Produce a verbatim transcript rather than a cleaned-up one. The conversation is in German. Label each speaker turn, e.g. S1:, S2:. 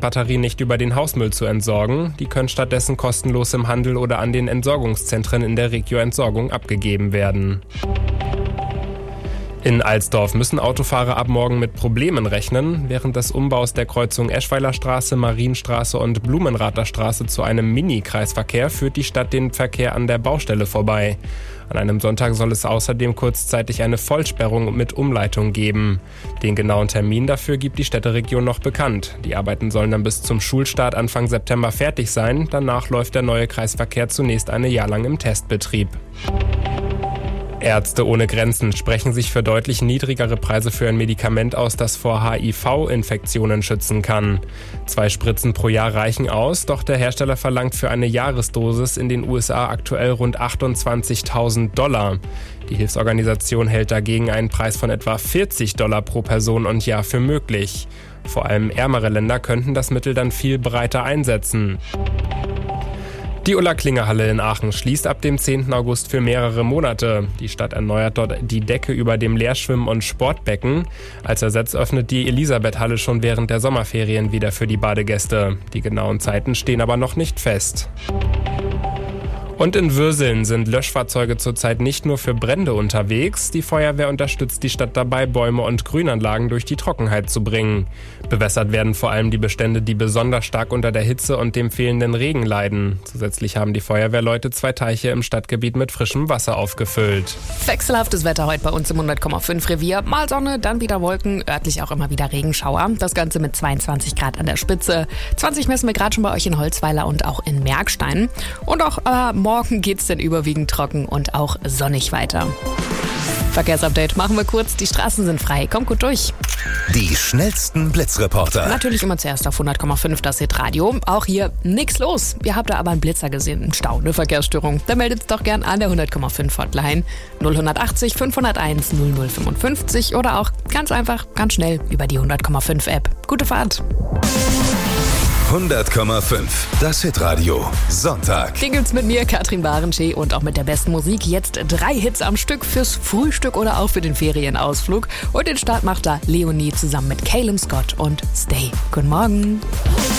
S1: Lithium-Ionen-Batterien nicht über den Hausmüll zu entsorgen. Die können stattdessen kostenlos im Handel oder an den Entsorgungszentren in der Regio-Entsorgung abgegeben werden. In Alsdorf müssen Autofahrer ab morgen mit Problemen rechnen. Während des Umbaus der Kreuzung Eschweiler Straße, Marienstraße und Blumenrather Straße zu einem Mini-Kreisverkehr führt die Stadt den Verkehr an der Baustelle vorbei. An einem Sonntag soll es außerdem kurzzeitig eine Vollsperrung mit Umleitung geben. Den genauen Termin dafür gibt die Städteregion noch bekannt. Die Arbeiten sollen dann bis zum Schulstart Anfang September fertig sein. Danach läuft der neue Kreisverkehr zunächst ein Jahr lang im Testbetrieb. Ärzte ohne Grenzen sprechen sich für deutlich niedrigere Preise für ein Medikament aus, das vor H I V-Infektionen schützen kann. Zwei Spritzen pro Jahr reichen aus, doch der Hersteller verlangt für eine Jahresdosis in den U S A aktuell rund achtundzwanzigtausend Dollar. Die Hilfsorganisation hält dagegen einen Preis von etwa vierzig Dollar pro Person und Jahr für möglich. Vor allem ärmere Länder könnten das Mittel dann viel breiter einsetzen. Die Ulla-Klinger-Halle in Aachen schließt ab dem zehnten August für mehrere Monate. Die Stadt erneuert dort die Decke über dem Leerschwimm- und Sportbecken. Als Ersatz öffnet die Elisabeth-Halle schon während der Sommerferien wieder für die Badegäste. Die genauen Zeiten stehen aber noch nicht fest. Und in Würseln sind Löschfahrzeuge zurzeit nicht nur für Brände unterwegs. Die Feuerwehr unterstützt die Stadt dabei, Bäume und Grünanlagen durch die Trockenheit zu bringen. Bewässert werden vor allem die Bestände, die besonders stark unter der Hitze und dem fehlenden Regen leiden. Zusätzlich haben die Feuerwehrleute zwei Teiche im Stadtgebiet mit frischem Wasser aufgefüllt.
S2: Wechselhaftes Wetter heute bei uns im hundert Komma fünf Revier. Mal Sonne, dann wieder Wolken, örtlich auch immer wieder Regenschauer. Das Ganze mit zweiundzwanzig Grad an der Spitze. zwanzig messen wir gerade schon bei euch in Holzweiler und auch in Merkstein. Und auch äh, morgen geht's dann überwiegend trocken und auch sonnig weiter. Verkehrsupdate machen wir kurz. Die Straßen sind frei. Kommt gut durch.
S3: Die schnellsten Blitzreporter.
S2: Natürlich immer zuerst auf hundert Komma fünf das Hitradio. Auch hier nichts los. Ihr habt da aber einen Blitzer gesehen, einen Stau, eine Verkehrsstörung. Dann meldet's doch gern an der hundert Komma fünf Hotline null achtzig fünfhunderteins null null fünfundfünfzig oder auch ganz einfach, ganz schnell über die hundert Komma fünf App. Gute Fahrt.
S3: hundert Komma fünf, das Hitradio. Sonntag.
S2: Klingelt's mit mir, Katrin Barenschee, und auch mit der besten Musik. Jetzt drei Hits am Stück fürs Frühstück oder auch für den Ferienausflug. Und den Start macht da Leonie zusammen mit Calum Scott und Stay. Guten Morgen.